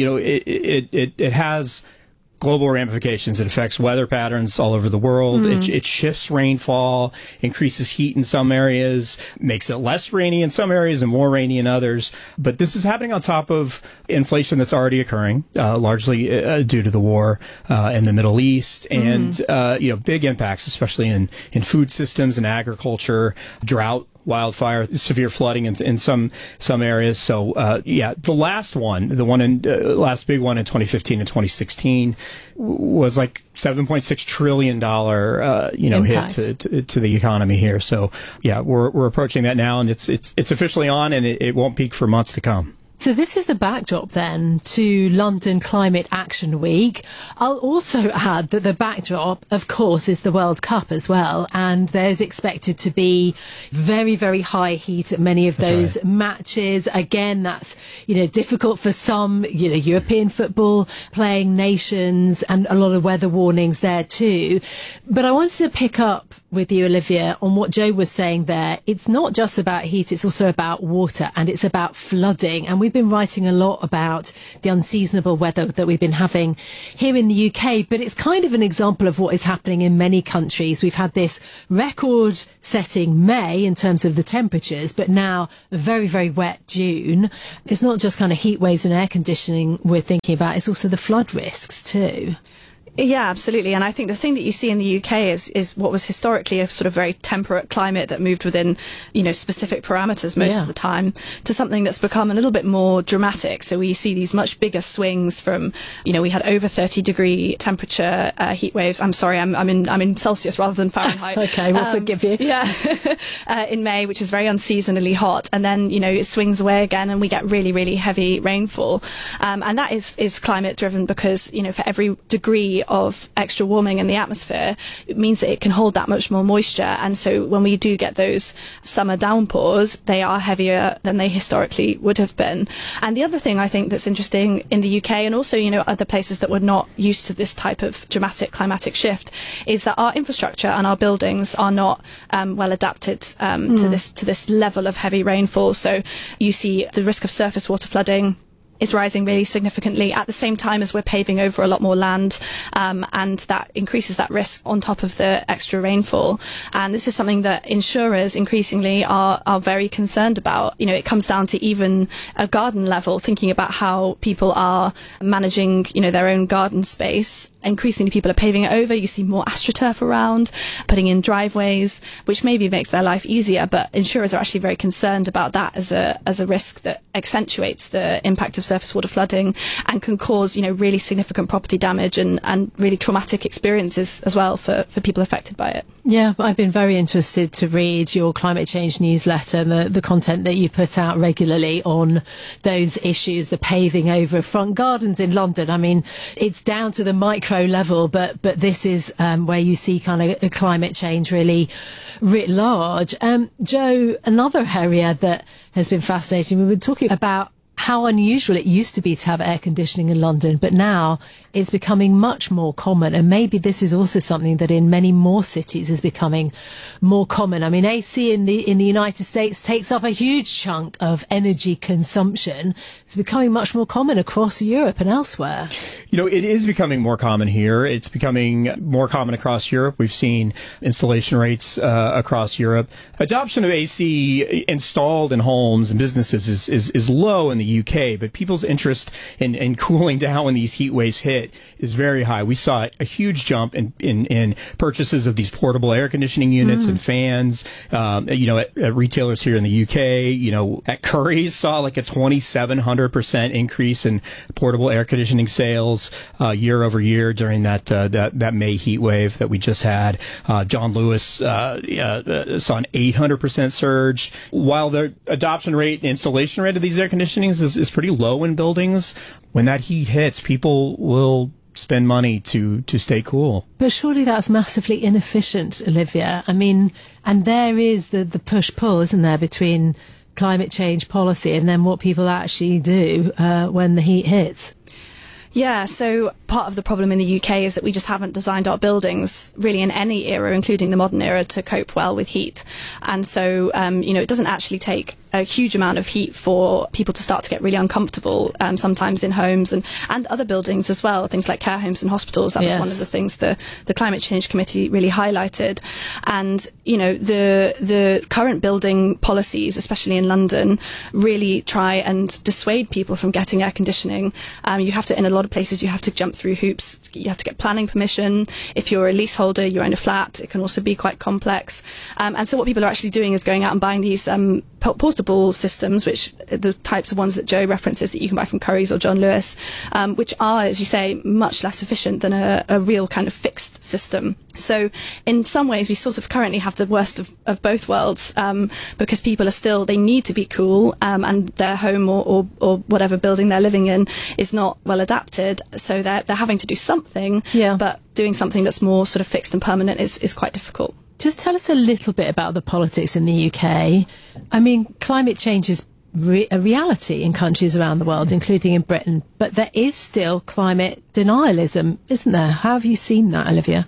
it has global ramifications. It affects weather patterns all over the world. It shifts rainfall, increases heat in some areas, makes it less rainy in some areas and more rainy in others. But this is happening on top of inflation that's already occurring, largely due to the war in the Middle East, and big impacts, especially in food systems and agriculture, drought, wildfire, severe flooding in some areas. So, the last big one in 2015 and 2016 was like $7.6 trillion, hit to the economy here. So, we're approaching that now, and it's officially on, and it won't peak for months to come. So this is the backdrop then to London Climate Action Week. I'll also add that the backdrop, of course, is the World Cup as well. And there's expected to be very, very high heat at many of those matches. Again, that's, difficult for some, European football playing nations, and a lot of weather warnings there too. But I wanted to pick up with you, Olivia, on what Joe was saying there. It's not just about heat, it's also about water, and it's about flooding. And we've been writing a lot about the unseasonable weather that we've been having here in the UK, but it's kind of an example of what is happening in many countries. We've had this record-setting May in terms of the temperatures, but now a very, very wet June. It's not just kind of heat waves and air conditioning we're thinking about, it's also the flood risks too. Yeah, absolutely. And I think the thing that you see in the UK is what was historically a sort of very temperate climate that moved within, specific parameters most of the time, to something that's become a little bit more dramatic. So we see these much bigger swings from, we had over 30-degree temperature heat waves. I'm sorry, I'm in Celsius rather than Fahrenheit. Okay, we'll forgive you. Yeah, in May, which is very unseasonally hot, and then it swings away again, and we get really, really heavy rainfall, and that is climate driven because for every degree of extra warming in the atmosphere, it means that it can hold that much more moisture. And so when we do get those summer downpours, they are heavier than they historically would have been. And the other thing I think that's interesting in the UK, and also, other places that were not used to this type of dramatic climatic shift, is that our infrastructure and our buildings are not well adapted to this level of heavy rainfall. So you see the risk of surface water flooding is rising really significantly at the same time as we're paving over a lot more land, and that increases that risk on top of the extra rainfall. And this is something that insurers increasingly are very concerned about. It comes down to even a garden level, thinking about how people are managing, their own garden space. Increasingly people are paving it over. You see more AstroTurf around, putting in driveways, which maybe makes their life easier, but insurers are actually very concerned about that as a risk that accentuates the impact of surface water flooding and can cause, really significant property damage and really traumatic experiences as well for people affected by it. Yeah, I've been very interested to read your climate change newsletter and the content that you put out regularly on those issues, the paving over front gardens in London. I mean, it's down to the micro level, but this is where you see kind of climate change really writ large. Joe, another area that has been fascinating, we were talking about how unusual it used to be to have air conditioning in London, but now it's becoming much more common. And maybe this is also something that in many more cities is becoming more common. I mean, AC in the United States takes up a huge chunk of energy consumption. It's becoming much more common across Europe and elsewhere. It is becoming more common here. It's becoming more common across Europe. We've seen installation rates across Europe. Adoption of AC installed in homes and businesses is low in the UK, but people's interest in cooling down when these heat waves hit is very high. We saw a huge jump in purchases of these portable air conditioning units and fans. At retailers here in the UK, at Currys saw like a 2,700% increase in portable air conditioning sales year over year during that May heat wave that we just had. John Lewis saw an 800% surge. While the adoption rate and installation rate of these air conditionings is pretty low in buildings, when that heat hits, people will spend money to stay cool. But surely that's massively inefficient, Olivia. I mean, and there is the push-pull, isn't there, between climate change policy and then what people actually do when the heat hits. Yeah, so part of the problem in the UK is that we just haven't designed our buildings really in any era, including the modern era, to cope well with heat. And so, it doesn't actually take a huge amount of heat for people to start to get really uncomfortable, sometimes in homes and other buildings as well, things like care homes and hospitals. That was one of the things the Climate Change Committee really highlighted. And, the current building policies, especially in London, really try and dissuade people from getting air conditioning. You have to, in a lot of places, you have to jump through hoops. You have to get planning permission. If you're a leaseholder, you own a flat, it can also be quite complex. And so what people are actually doing is going out and buying these portable compostable systems, which are the types of ones that Joe references that you can buy from Currys or John Lewis, which are, as you say, much less efficient than a real kind of fixed system. So in some ways, we sort of currently have the worst of both worlds, because people are still, they need to be cool, and their home or whatever building they're living in is not well adapted. So they're having to do something, but doing something that's more sort of fixed and permanent is quite difficult. Just tell us a little bit about the politics in the UK. I mean, climate change is a reality in countries around the world, including in Britain, but there is still climate denialism, isn't there? How have you seen that, Olivia?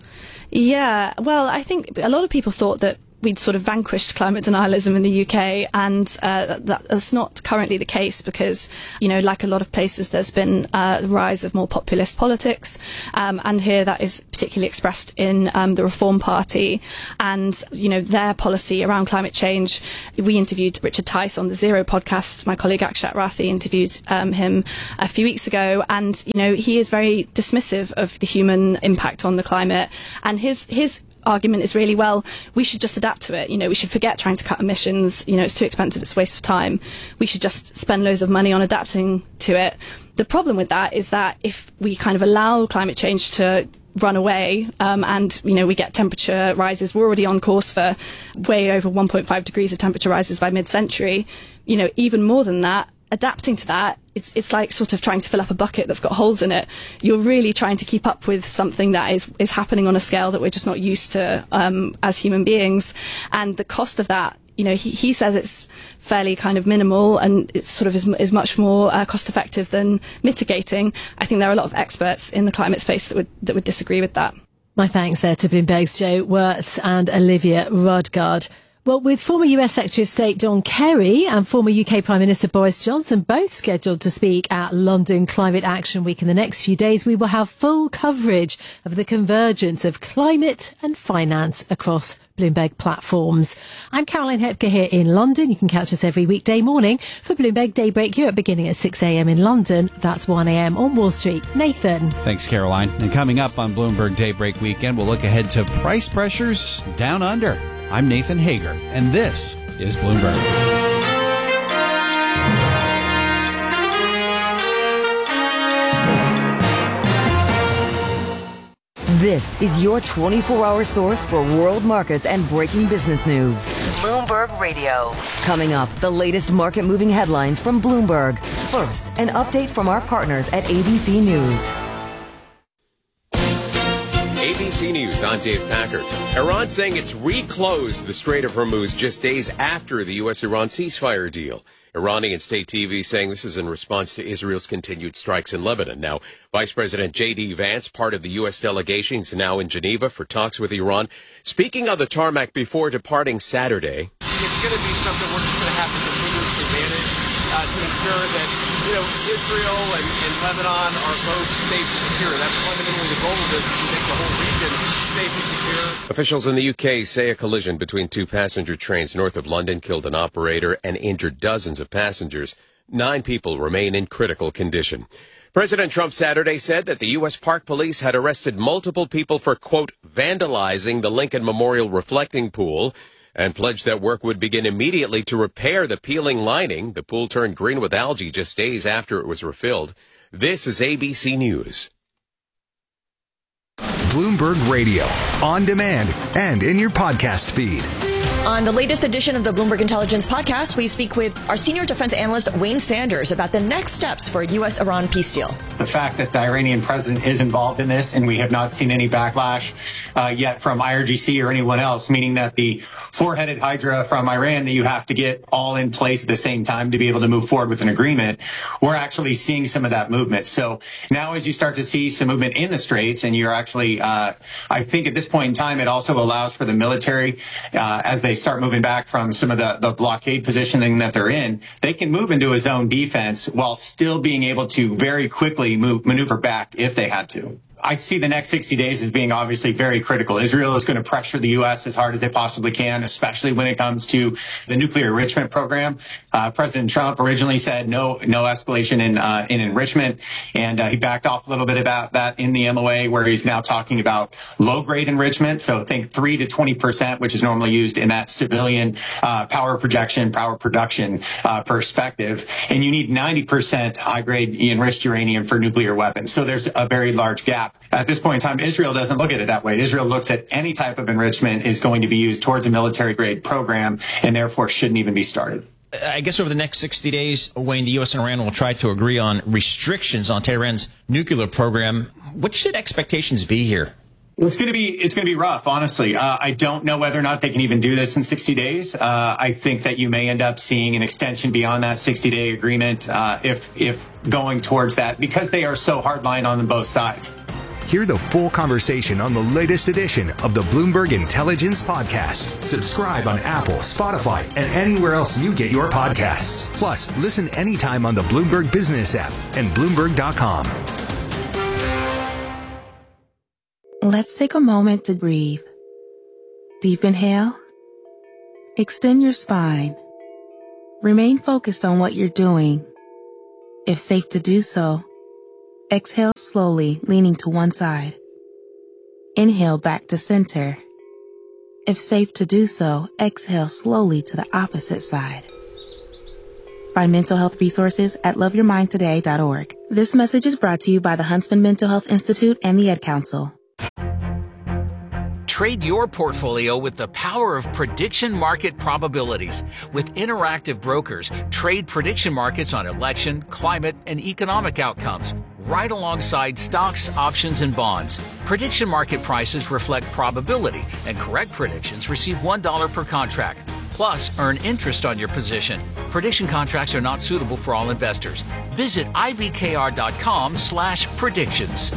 Yeah, well, I think a lot of people thought that we'd sort of vanquished climate denialism in the UK, and that's not currently the case because, you know, like a lot of places, there's been the rise of more populist politics, and here that is particularly expressed in the Reform Party and, you know, their policy around climate change. We interviewed Richard Tice on the Zero podcast. My colleague Akshat Rathi interviewed him a few weeks ago, and, you know, he is very dismissive of the human impact on the climate, and his argument is really, well, we should just adapt to it. You know, we should forget trying to cut emissions. You know, it's too expensive, it's a waste of time. We should just spend loads of money on adapting to it. The problem with that is that if we kind of allow climate change to run away, and, you know, we get temperature rises, we're already on course for way over 1.5 degrees of temperature rises by mid-century. You know, even more than that, adapting to that, it's like sort of trying to fill up a bucket that's got holes in it. You're really trying to keep up with something that is happening on a scale that we're just not used to as human beings. And the cost of that, you know, he says it's fairly kind of minimal, and it's sort of is much more cost effective than mitigating. I think there are a lot of experts in the climate space that would disagree with that. My thanks there to Bloomberg's Joe Wirtz and Olivia Rodgard. Well, with former US Secretary of State John Kerry and former UK Prime Minister Boris Johnson both scheduled to speak at London Climate Action Week in the next few days, we will have full coverage of the convergence of climate and finance across Bloomberg platforms. I'm Caroline Hepker here in London. You can catch us every weekday morning for Bloomberg Daybreak Europe beginning at 6 a.m. in London. That's 1 a.m. on Wall Street. Nathan. Thanks, Caroline. And coming up on Bloomberg Daybreak Weekend, we'll look ahead to price pressures down under. I'm Nathan Hager, and this is Bloomberg. This is your 24-hour source for world markets and breaking business news. Bloomberg Radio. Coming up, the latest market-moving headlines from Bloomberg. First, an update from our partners at ABC News. ABC News, I'm Dave Packard. Iran saying it's reclosed the Strait of Hormuz just days after the U.S.-Iran ceasefire deal. Iranian state TV saying this is in response to Israel's continued strikes in Lebanon. Now, Vice President J.D. Vance, part of the U.S. delegation, is now in Geneva for talks with Iran. Speaking on the tarmac before departing Saturday. It's going to be something we're just going to have to continuously manage to ensure that, you know, Israel and Lebanon are both safe and secure. That's fundamentally the goal of this, is to make the whole region safe and secure. Officials in the UK say a collision between two passenger trains north of London killed an operator and injured dozens of passengers. 9 people remain in critical condition. President Trump Saturday said that the U.S. Park Police had arrested multiple people for, quote, vandalizing the Lincoln Memorial reflecting pool, and pledged that work would begin immediately to repair the peeling lining. The pool turned green with algae just days after it was refilled. This is ABC News. Bloomberg Radio, on demand and in your podcast feed. On the latest edition of the Bloomberg Intelligence Podcast, we speak with our senior defense analyst, Wayne Sanders, about the next steps for a U.S.-Iran peace deal. The fact that the Iranian president is involved in this, and we have not seen any backlash yet from IRGC or anyone else, meaning that the four-headed hydra from Iran that you have to get all in place at the same time to be able to move forward with an agreement, we're actually seeing some of that movement. So now as you start to see some movement in the Straits, and you're actually, I think at this point in time, it also allows for the military, as they start moving back from some of the blockade positioning that they're in, they can move into a zone defense while still being able to very quickly maneuver back if they had to. I see the next 60 days as being obviously very critical. Israel is going to pressure the U.S. as hard as they possibly can, especially when it comes to the nuclear enrichment program. President Trump originally said no escalation in enrichment, and he backed off a little bit about that in the MOA, where he's now talking about low-grade enrichment. So think 3 to 20%, which is normally used in that civilian power production perspective. And you need 90% high-grade enriched uranium for nuclear weapons. So there's a very large gap. At this point in time, Israel doesn't look at it that way. Israel looks at any type of enrichment is going to be used towards a military-grade program and therefore shouldn't even be started. I guess over the next 60 days, Wayne, the U.S. and Iran will try to agree on restrictions on Tehran's nuclear program. What should expectations be here? It's going to be rough, honestly. I don't know whether or not they can even do this in 60 days. I think that you may end up seeing an extension beyond that 60-day agreement if going towards that, because they are so hardline on both sides. Hear the full conversation on the latest edition of the Bloomberg Intelligence Podcast. Subscribe on Apple, Spotify, and anywhere else you get your podcasts. Plus, listen anytime on the Bloomberg Business app and Bloomberg.com. Let's take a moment to breathe. Deep inhale. Extend your spine. Remain focused on what you're doing. If safe to do so, exhale slowly, leaning to one side. Inhale back to center. If safe to do so, exhale slowly to the opposite side. Find mental health resources at loveyourmindtoday.org. This message is brought to you by the Huntsman Mental Health Institute and the Ed Council. Trade your portfolio with the power of prediction market probabilities. With Interactive Brokers, trade prediction markets on election, climate, and economic outcomes, right alongside stocks, options, and bonds. Prediction market prices reflect probability, and correct predictions receive $1 per contract. Plus, earn interest on your position. Prediction contracts are not suitable for all investors. Visit ibkr.com/predictions.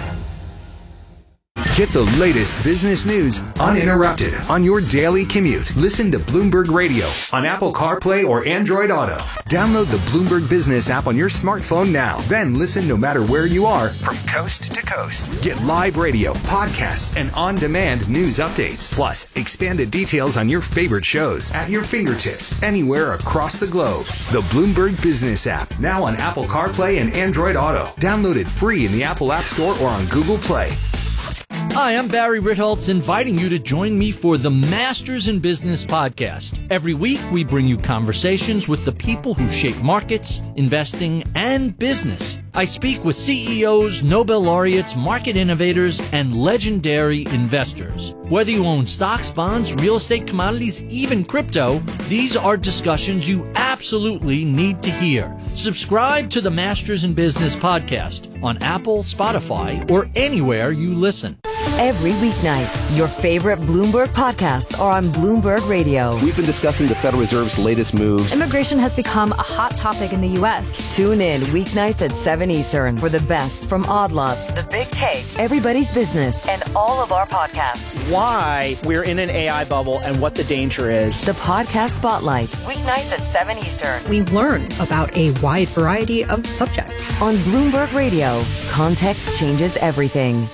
Get the latest business news uninterrupted on your daily commute. Listen to Bloomberg Radio on Apple CarPlay or Android Auto. Download the Bloomberg Business app on your smartphone now. Then listen no matter where you are from coast to coast. Get live radio, podcasts, and on-demand news updates. Plus, expanded details on your favorite shows at your fingertips anywhere across the globe. The Bloomberg Business app, now on Apple CarPlay and Android Auto. Download it free in the Apple App Store or on Google Play. Hi, I'm Barry Ritholtz, inviting you to join me for the Masters in Business podcast. Every week, we bring you conversations with the people who shape markets, investing, and business. I speak with CEOs, Nobel laureates, market innovators, and legendary investors. Whether you own stocks, bonds, real estate, commodities, even crypto, these are discussions you absolutely need to hear. Subscribe to the Masters in Business podcast on Apple, Spotify, or anywhere you listen. Every weeknight, your favorite Bloomberg podcasts are on Bloomberg Radio. We've been discussing the Federal Reserve's latest moves. Immigration has become a hot topic in the U.S. Tune in weeknights at 7 Eastern for the best from Odd Lots, The Big Take, Everybody's Business, and all of our podcasts. Why we're in an AI bubble and what the danger is. The Podcast Spotlight, weeknights at 7 Eastern. We learn about a wide variety of subjects. On Bloomberg Radio, context changes everything.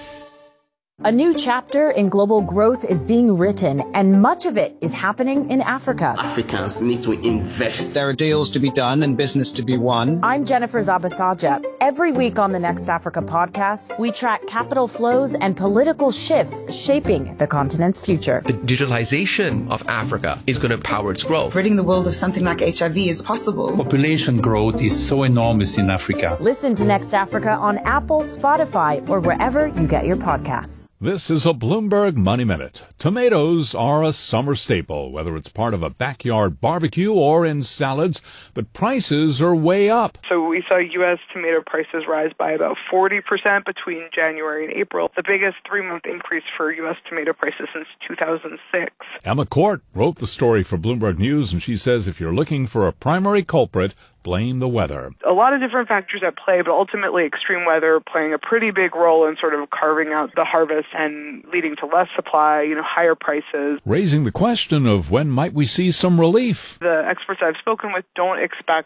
A new chapter in global growth is being written, and much of it is happening in Africa. Africans need to invest. There are deals to be done and business to be won. I'm Jennifer Zabasaja. Every week on the Next Africa podcast, we track capital flows and political shifts shaping the continent's future. The digitalization of Africa is going to power its growth. Ridding the world of something like HIV is possible. Population growth is so enormous in Africa. Listen to Next Africa on Apple, Spotify, or wherever you get your podcasts. This is a Bloomberg Money Minute. Tomatoes are a summer staple, whether it's part of a backyard barbecue or in salads, but prices are way up. So we saw U.S. tomato prices rise by about 40% between January and April, the biggest three-month increase for U.S. tomato prices since 2006. Emma Court wrote the story for Bloomberg News, and she says if you're looking for a primary culprit, blame the weather. A lot of different factors at play, but ultimately extreme weather playing a pretty big role in sort of carving out the harvest and leading to less supply, higher prices. Raising the question of when might we see some relief. The experts I've spoken with don't expect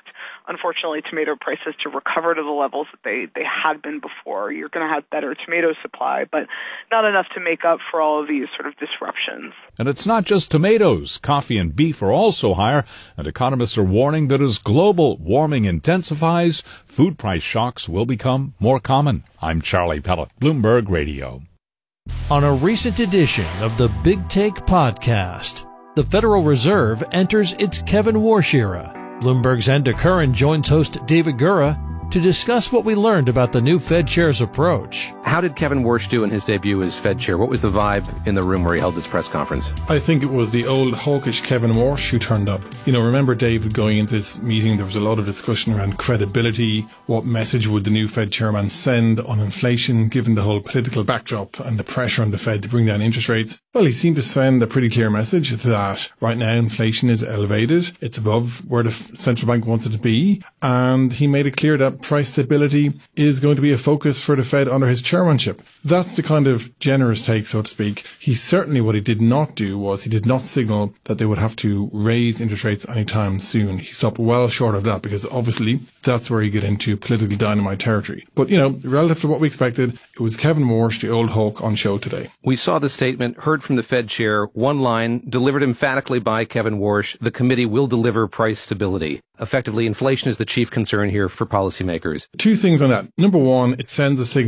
unfortunately, tomato prices to recover to the levels that they had been before. You're going to have better tomato supply, but not enough to make up for all of these sort of disruptions. And it's not just tomatoes. Coffee and beef are also higher, and economists are warning that as global warming intensifies, food price shocks will become more common. I'm Charlie Pellet, Bloomberg Radio. On a recent edition of the Big Take podcast, the Federal Reserve enters its Kevin Warsh era. Bloomberg's Enda Curran joins host David Gura to discuss what we learned about the new Fed chair's approach. How did Kevin Warsh do in his debut as Fed chair? What was the vibe in the room where he held this press conference? I think it was the old hawkish Kevin Warsh who turned up. Remember, David, going into this meeting, there was a lot of discussion around credibility. What message would the new Fed chairman send on inflation, given the whole political backdrop and the pressure on the Fed to bring down interest rates? Well, he seemed to send a pretty clear message that right now inflation is elevated. It's above where the central bank wants it to be. And he made it clear that price stability is going to be a focus for the Fed under his chairmanship. That's the kind of generous take, so to speak. What he did not do was he did not signal that they would have to raise interest rates anytime soon. He stopped well short of that because obviously that's where you get into political dynamite territory. But, relative to what we expected, it was Kevin Warsh, the old hawk, on show today. We saw the statement, heard from the Fed chair, one line, delivered emphatically by Kevin Warsh, the committee will deliver price stability. Effectively, inflation is the chief concern here for policymakers. Two things on that. Number one, it sends a signal